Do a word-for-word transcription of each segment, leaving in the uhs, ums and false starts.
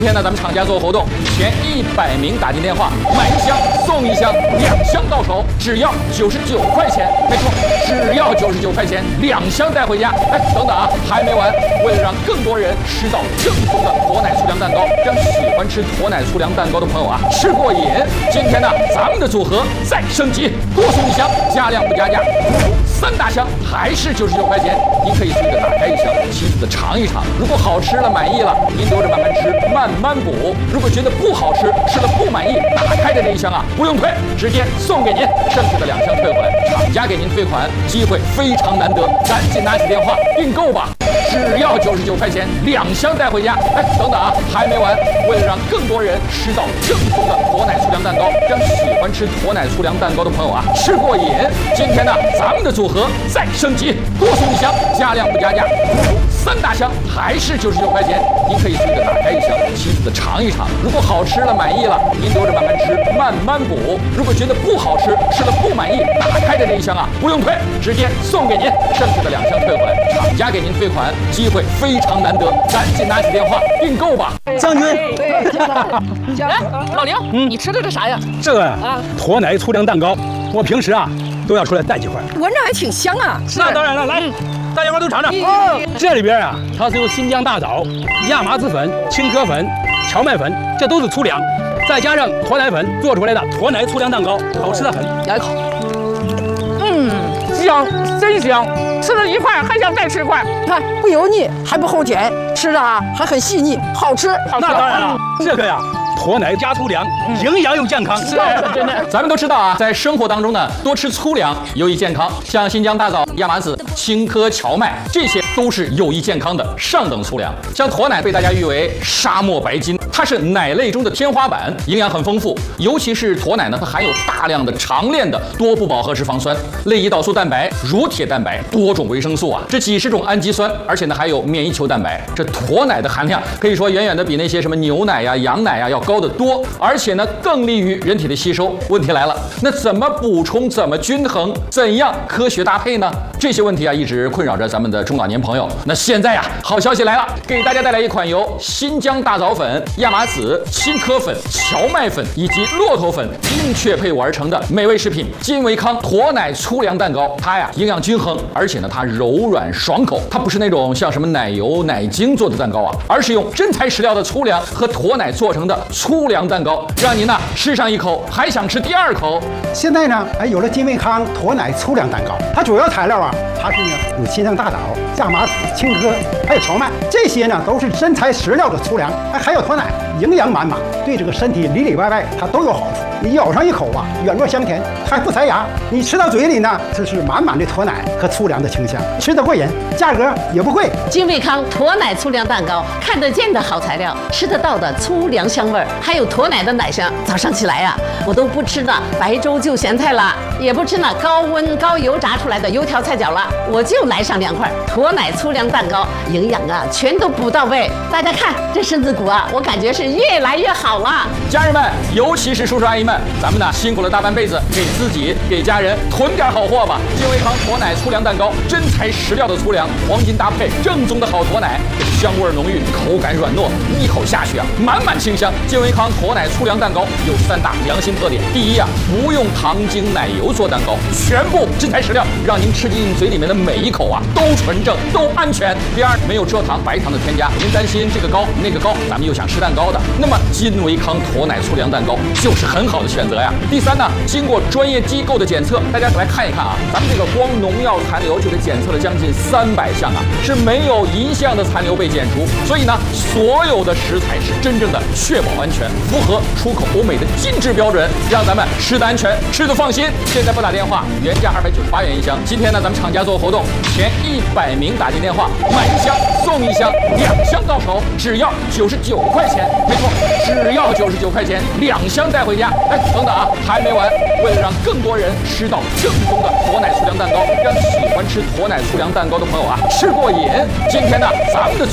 今天呢，咱们厂家做活动，前一百名打进电话买一箱送一箱，两箱到手只要九十九块钱。没错，只要九十九块钱，两箱带回家。哎，等等啊，还没完！为了让更多人吃到正宗的驼奶粗粮蛋糕，让喜欢吃驼奶粗粮蛋糕的朋友啊吃过瘾，今天呢，咱们的组合再升级，多送一箱，加量不加价，三大箱还是九十九块钱。您可以随着打开一箱，亲自的尝一尝。如果好吃了，满意了，您留着慢慢吃，慢慢补。如果觉得不好吃，吃了不满意，打开的这一箱啊，不用退，直接送给您，剩下的两箱退回来，厂家给您退款，机会非常难得，赶紧拿起电话订购吧，只要九十九块钱，两箱带回家。哎，等等啊，还没完！为了让更多人吃到正宗的驼奶粗粮蛋糕，让喜欢吃驼奶粗粮蛋糕的朋友啊吃过瘾，今天呢，咱们的组合再升级，多送一箱，加量不加价，三大箱还是九十九块钱。您可以随着打开一箱，亲自的尝一尝。如果好吃了，满意了，您留着慢慢吃，慢慢补。如果觉得不好吃，吃了不满意，打开的这一箱啊，不用退，直接送给您，剩下的两箱退回来，厂家给您退款，机会非常难得，赶紧拿起电话订购吧。 将军， 哎，老刘，嗯，你吃的这啥呀？ 这个啊，驼奶粗粮蛋糕，我平时啊都要出来带几块， 闻着还挺香啊。 那当然了，来。嗯，大家伙都尝尝。哦，这里边啊，它是由新疆大枣、亚麻籽粉、青稞粉、荞麦粉，这都是粗粮，再加上驼奶粉做出来的驼奶粗粮蛋糕，好吃的很。 咬一口，嗯，香，真香，吃了一块还想再吃一块。看，不油腻，还不齁甜，吃的啊还很细腻，好吃。好吃那当然了，这个呀。驼奶加粗粮，营养又健康。 是，真的。咱们都知道啊，在生活当中呢，多吃粗粮有益健康。像新疆大枣、亚麻籽、青稞、荞麦，这些都是有益健康的上等粗粮。像驼奶被大家誉为沙漠白金，它是奶类中的天花板，营养很丰富。尤其是驼奶呢，它含有大量的长链的多不饱和脂肪酸、类胰岛素蛋白、乳铁蛋白、多种维生素啊，这几十种氨基酸，而且呢还有免疫球蛋白。这驼奶的含量可以说远远的比那些什么牛奶呀、羊奶呀要高得多，而且呢更利于人体的吸收。问题来了，那怎么补充，怎么均衡，怎样科学搭配呢？这些问题啊一直困扰着咱们的中老年朋友。那现在呀，好消息来了，给大家带来一款由新疆大枣粉、亚麻籽、青稞粉、荞麦粉以及骆驼粉精确配伍而成的美味食品金维康驼奶粗粮蛋糕。它呀营养均衡，而且呢它柔软爽口，它不是那种像什么奶油、奶精做的蛋糕啊，而是用真材实料的粗粮和驼奶做成的粗粮蛋糕，让您呢吃上一口还想吃第二口。 现在呢，哎，有了金维康驼奶粗粮蛋糕，它主要材料啊，它是呢有新疆大枣、亚麻籽、青稞，还有荞麦，这些呢都是真材实料的粗粮，哎，还有驼奶，营养满满，对这个身体里里外外它都有好处。你咬上一口啊，软糯香甜，还不塞牙。你吃到嘴里呢，这是满满的驼奶和粗粮的清香，吃得过瘾，价格也不贵。 金维康驼奶粗粮蛋糕，看得见的好材料，吃得到的粗粮香味儿，还有驼奶的奶香。早上起来呀、啊，我都不吃那白粥就咸菜了，也不吃那高温高油炸出来的油条菜饺了，我就来上两块驼奶粗粮蛋糕，营养啊全都补到位。大家看这身子骨啊，我感觉是越来越好了。 家人们，尤其是叔叔阿姨们，咱们呢辛苦了大半辈子，给自己给家人囤点好货吧。金维康驼奶粗粮蛋糕，真材实料的粗粮，黄金搭配，正宗的好驼奶，香味浓郁，口感软糯，一口下去啊，满满清香。金维康驼奶粗粮蛋糕有三大良心特点：第一啊，不用糖精奶油做蛋糕，全部真材实料，让您吃进嘴里面的每一口啊都纯正，都安全。第二，没有蔗糖、白糖的添加，您担心这个高那个高，咱们又想吃蛋糕的，那么金维康驼奶粗粮蛋糕就是很好的选择呀。第三呢，经过专业机构的检测，大家来看一看啊，咱们这个光农药残留就得检测了将近三百项啊，是没有一项的残留被检出，所以呢，所有的食材是真正的确保安全，符合出口欧美的金质标准，让咱们吃得安全，吃得放心。现在拨打电话，原价二百九十八元一箱，今天呢，咱们厂家做活动，前一百名打进电话买一箱送一箱，两箱到手只要九十九块钱，没错，只要九十九块钱，两箱带回家。哎，等等啊，还没完！为了让更多人吃到正宗的驼奶粗粮蛋糕，让喜欢吃驼奶粗粮蛋糕的朋友啊吃过瘾，今天呢，咱们的组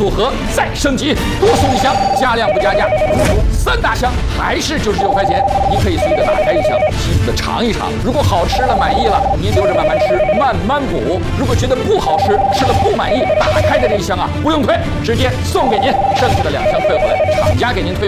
组合再升级，多送一箱，加量不加价，足足三大箱还是九十九块钱。您可以随意的打开一箱，细细的尝一尝。如果好吃了满意了，您留着慢慢吃，慢慢补。如果觉得不好吃，吃了不满意，打开的这一箱啊不用退，直接送给您，剩下的两箱退回来，厂家给您退。